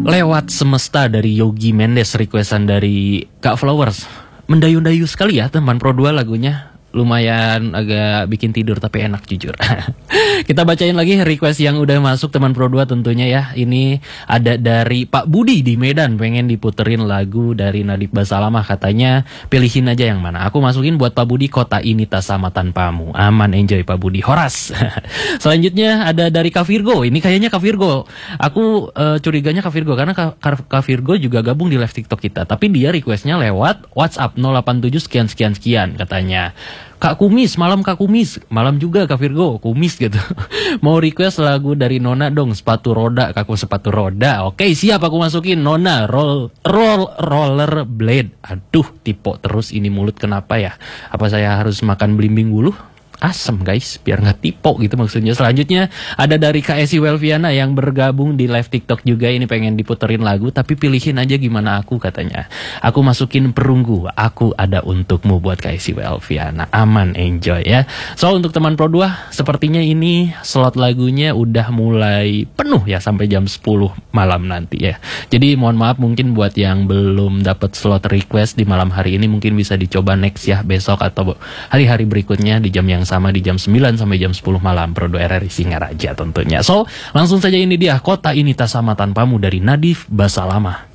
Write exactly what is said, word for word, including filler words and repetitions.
Lewat Semesta dari Yogi Mendes, requestan dari Kak Flowers. Mendayu-dayu sekali ya teman Pro dua lagunya. Lumayan agak bikin tidur tapi enak jujur. Kita bacain lagi request yang udah masuk teman Pro dua tentunya ya. Ini ada dari Pak Budi di Medan, pengen diputerin lagu dari Nadif Basalamah, katanya pilihin aja yang mana. Aku masukin buat Pak Budi, Kota Ini Tak Sama Tanpamu. Aman, enjoy Pak Budi. Horas. Selanjutnya ada dari Kak Virgo. Ini kayaknya Kak Virgo. Aku uh, curiganya Kak Virgo karena Kak, Kak Virgo juga gabung di live TikTok kita. Tapi dia requestnya lewat WhatsApp nol delapan tujuh sekian sekian sekian katanya. Kak Kumis, malam Kak Kumis, malam juga Kak Virgo, Kumis gitu. Mau request lagu dari Nona dong, sepatu roda, Kaku sepatu roda. Oke, siap, aku masukin Nona, roll, roll, roller blade. Aduh, tipe terus ini mulut kenapa ya? Apa saya harus makan belimbing bulu? Asem guys, biar nggak tipe gitu maksudnya. Selanjutnya ada dari Kak Esi Welviana yang bergabung di live TikTok juga. Ini pengen diputerin lagu tapi pilihin aja gimana aku katanya. Aku masukin Perunggu, Aku Ada Untukmu buat Kak Esi Welviana. Aman, enjoy ya. So untuk teman Pro dua, sepertinya ini slot lagunya udah mulai penuh ya sampai jam sepuluh malam nanti ya. Jadi mohon maaf mungkin buat yang belum dapat slot request di malam hari ini, mungkin bisa dicoba next ya, besok atau hari-hari berikutnya di jam yang sama di jam sembilan sampai jam sepuluh malam. Pro dua R R I Singaraja tentunya. So langsung saja ini dia Kota Ini Tak Sama Tanpamu dari Nadif Basalamah.